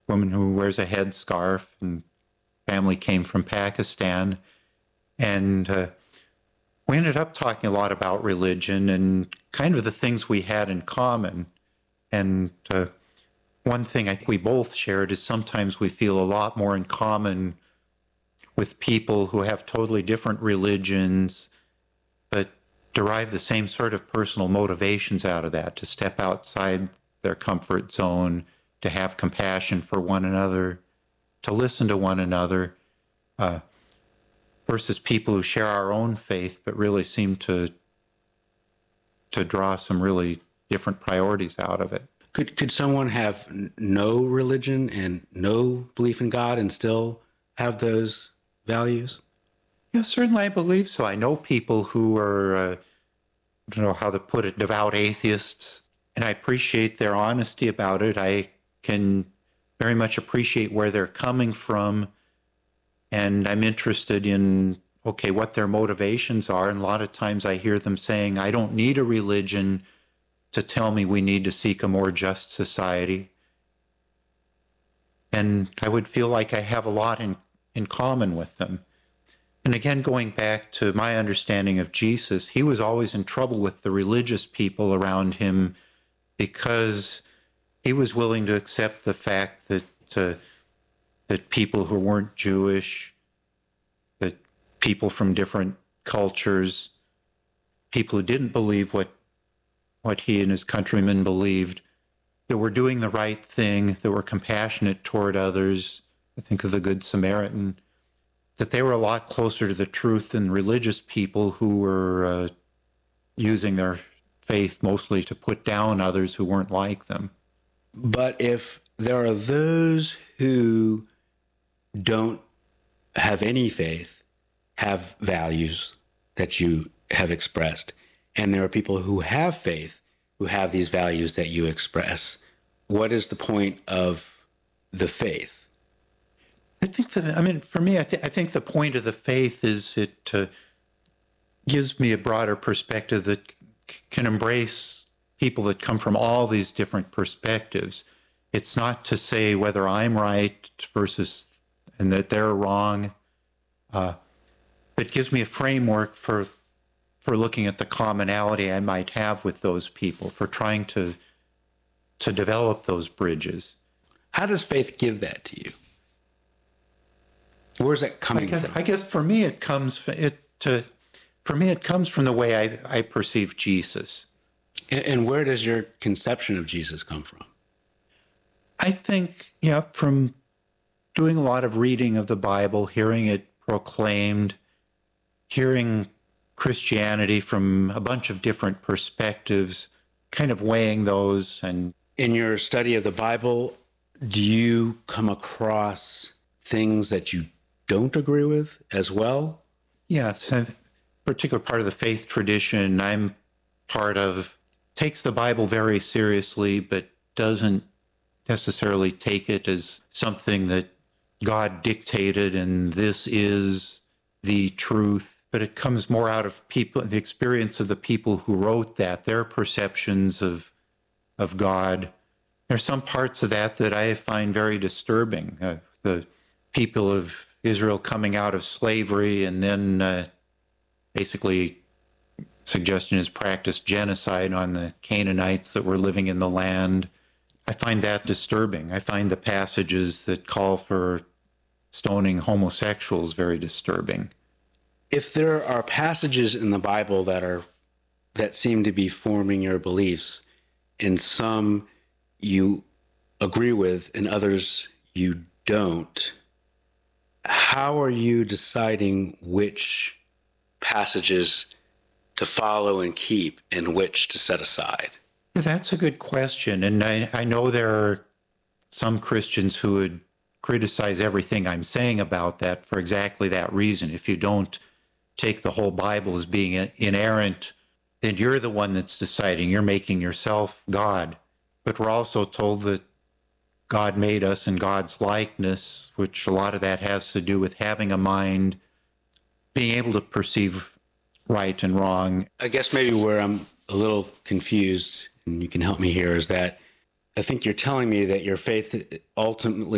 woman who wears a headscarf, and family came from Pakistan. And we ended up talking a lot about religion and kind of the things we had in common. And one thing I think we both shared is sometimes we feel a lot more in common with people who have totally different religions, but derive the same sort of personal motivations out of that, to step outside their comfort zone, to have compassion for one another, to listen to one another, versus people who share our own faith but really seem to draw some really different priorities out of it. Could someone have no religion and no belief in God and still have those values? Yeah, certainly I believe so. I know people who are, I don't know how to put it, devout atheists, and I appreciate their honesty about it. I can very much appreciate where they're coming from, and I'm interested in, okay, what their motivations are. And a lot of times I hear them saying, I don't need a religion to tell me we need to seek a more just society. And I would feel like I have a lot in common with them. And again, going back to my understanding of Jesus, he was always in trouble with the religious people around him because he was willing to accept the fact that people who weren't Jewish, that people from different cultures, people who didn't believe what he and his countrymen believed, that were doing the right thing, that were compassionate toward others. I think of the Good Samaritan, that they were a lot closer to the truth than religious people who were using their faith mostly to put down others who weren't like them. But if there are those who don't have any faith, have values that you have expressed, and there are people who have faith, who have these values that you express, what is the point of the faith? I think for me, I think the point of the faith is it gives me a broader perspective that can embrace people that come from all these different perspectives. It's not to say whether I'm right and that they're wrong. It gives me a framework for looking at the commonality I might have with those people, for trying to develop those bridges. How does faith give that to you? Where's that coming from? I guess for me it comes from the way I perceive Jesus. And where does your conception of Jesus come from? I think, from doing a lot of reading of the Bible, hearing it proclaimed, hearing Christianity from a bunch of different perspectives, kind of weighing those. And in your study of the Bible, do you come across things that you don't agree with as well? Yes, a particular part of the faith tradition I'm part of takes the Bible very seriously, but doesn't necessarily take it as something that God dictated and this is the truth. But it comes more out of people, the experience of the people who wrote that, their perceptions of God. There's some parts of that I find very disturbing. The people of Israel coming out of slavery and then basically suggestion is practiced genocide on the Canaanites that were living in the land. I find that disturbing. I find the passages that call for stoning homosexuals very disturbing. If there are passages in the Bible that seem to be forming your beliefs, and some you agree with and others you don't, how are you deciding which passages to follow and keep and which to set aside? That's a good question. And I know there are some Christians who would criticize everything I'm saying about that for exactly that reason. If you don't take the whole Bible as being inerrant, then you're the one that's deciding. You're making yourself God. But we're also told that God made us in God's likeness, which a lot of that has to do with having a mind, being able to perceive right and wrong. I guess maybe where I'm a little confused, and you can help me here, is that I think you're telling me that your faith ultimately